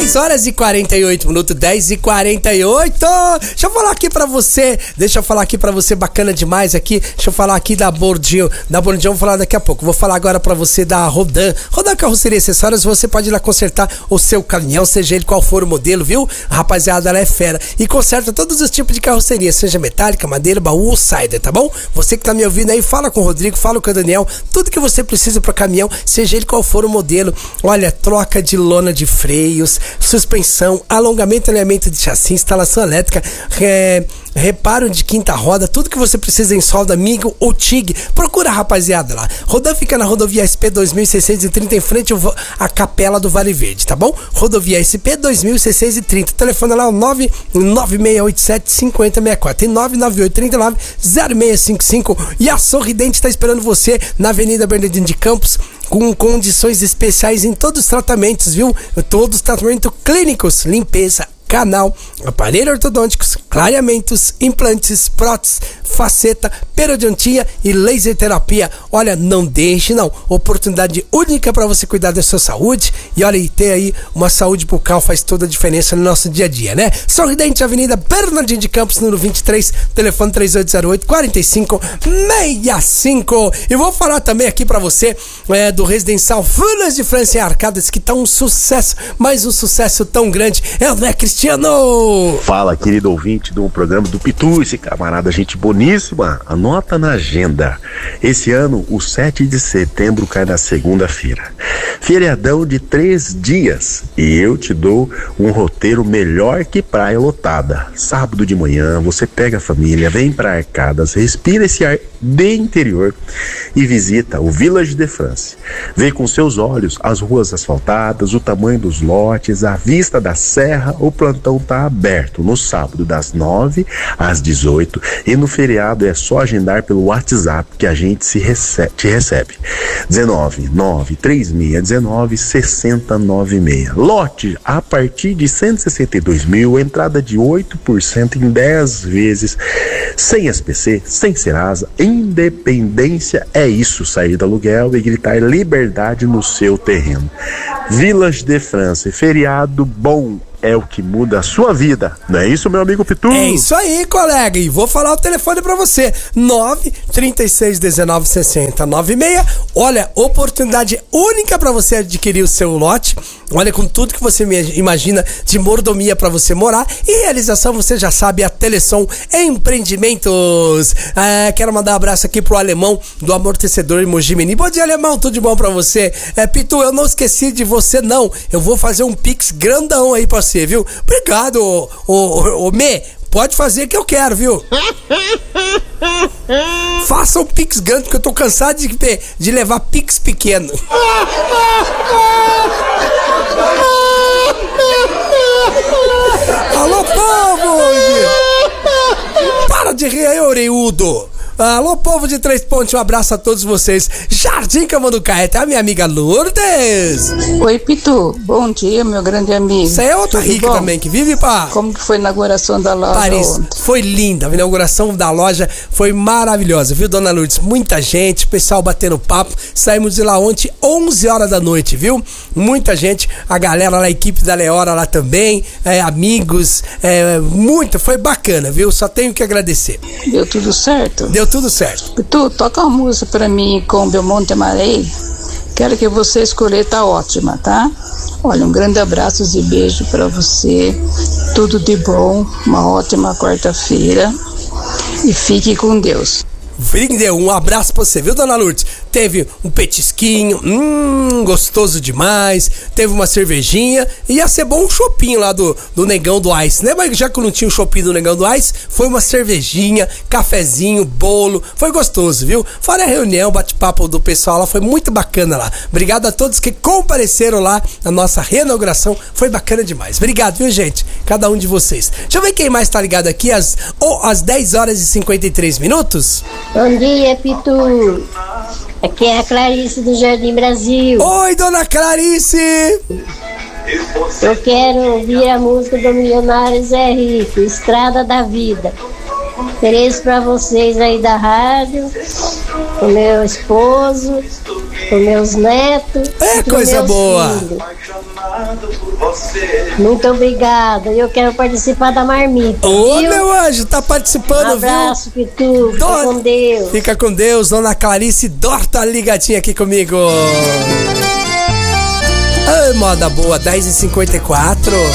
10 horas e 48 minutos, 10 e 48. Deixa eu falar aqui pra você, bacana demais aqui. Deixa eu falar aqui da Bordinho. Vou falar daqui a pouco. Vou falar agora pra você da Rodan Carroceria e Acessórios. Você pode ir lá consertar o seu caminhão, seja ele qual for o modelo, viu? Rapaziada, ela é fera e conserta todos os tipos de carroceria, seja metálica, madeira, baú ou cider, tá bom? Você que tá me ouvindo aí, fala com o Rodrigo, fala com o Daniel, tudo que você precisa pro caminhão, seja ele qual for o modelo. Olha, troca de lona de freios, suspensão, alongamento e alinhamento de chassi, instalação elétrica, reparo de quinta roda, tudo que você precisa em solda, amigo ou TIG, procura a rapaziada lá. Rodan fica na rodovia SP 2630, em frente à Capela do Vale Verde, tá bom? Rodovia SP 2630, telefone lá, o 99687-5064 e 99839-0655. E a Sorridente tá esperando você na Avenida Bernardino de Campos, com condições especiais em todos os tratamentos, viu? Todos os tratamentos clínicos, limpeza, canal, aparelhos ortodônticos, clareamentos, implantes, próteses, faceta, periodontia e laser terapia. Olha, não deixe não, oportunidade única para você cuidar da sua saúde e olha, e ter aí uma saúde bucal faz toda a diferença no nosso dia a dia, né? Sorridente, Avenida Bernardino de Campos, número 23, telefone 3808-4565. E vou falar também aqui para você do Residencial Funas de França em Arcadas, que tá um sucesso, mais um sucesso tão grande, não é, Cristiano? Fala, querido ouvinte do programa do Pitu, esse camarada, gente boníssima. Anota na agenda. Esse ano, o 7 de setembro cai na segunda-feira. Feriadão de 3 dias. E eu te dou um roteiro melhor que praia lotada. Sábado de manhã, você pega a família, vem pra Arcadas, respira esse ar de interior e visita o Village de France. Vê com seus olhos as ruas asfaltadas, o tamanho dos lotes, a vista da serra. O plantão tá aberto no sábado das 9 às 18 e no feriado é só agendar pelo WhatsApp que a gente te recebe. 19936196096. Lote a partir de 162 mil, entrada de 8% em 10 vezes, sem SPC, sem Serasa. Independência é isso, sair do aluguel e gritar liberdade no seu terreno. Village de France, feriado bom é o que muda a sua vida, não é isso, meu amigo Pitu? É isso aí, colega, e vou falar o telefone pra você, 936196096. Olha, oportunidade única pra você adquirir o seu lote, olha, com tudo que você imagina de mordomia pra você morar, e realização, você já sabe, a Telesom Empreendimentos. Quero mandar um abraço aqui pro Alemão do Amortecedor em Mogi Mirim. Bom dia, Alemão, tudo de bom pra você? Pitu, eu não esqueci de você não, eu vou fazer um pix grandão aí pra você, viu? Obrigado, ô Me, pode fazer que eu quero, viu? Faça um pix grande, porque eu tô cansado de levar pix pequeno. Alô, povo! Para de rir aí, orelhudo! Alô, povo de Três Pontos, um abraço a todos vocês. Jardim Camanducaia, a minha amiga Lourdes. Oi, Pitu, bom dia, meu grande amigo. Você é outra rica também, que vive pra... Como que foi a inauguração da loja Paris? ontem? Foi linda, a inauguração da loja foi maravilhosa, viu, dona Lourdes? Muita gente, pessoal batendo papo, saímos de lá ontem, 11 horas da noite, viu? Muita gente, a galera lá, a equipe da Leora lá também, amigos, foi bacana, viu? Só tenho que agradecer. Deu tudo certo? Deu tudo certo. Pitu, toca uma música pra mim com Belmonte Amarei. Quero que você escolher, tá ótima, tá? Olha, um grande abraço e beijo pra você. Tudo de bom, uma ótima quarta-feira e fique com Deus. Um abraço pra você, viu, dona Lourdes? Teve um petisquinho, gostoso demais. Teve uma cervejinha. Ia ser bom um chopinho lá do Negão do Ice, né? Mas já que não tinha um chopinho do Negão do Ice, foi uma cervejinha, cafezinho, bolo. Foi gostoso, viu? Fora a reunião, bate-papo do pessoal lá, foi muito bacana lá. Obrigado a todos que compareceram lá na nossa reinauguração. Foi bacana demais. Obrigado, viu, gente? Cada um de vocês. Deixa eu ver quem mais tá ligado aqui às 10 horas e 53 minutos. Bom dia, Pitu. Aqui é a Clarice do Jardim Brasil. Oi, dona Clarice. Eu quero ouvir a música do Milionário Zé Rico, Estrada da Vida. Ofereço pra vocês aí da rádio, o meu esposo pros meus netos. É coisa boa. Filhos. Muito obrigada. Eu quero participar da marmita. Ô, viu? meu anjo, tá participando, viu? Abraço, Pitu. Fica com Deus. Fica com Deus, dona Clarice Dorta ligadinha aqui comigo. Ai, moda boa, 10h54.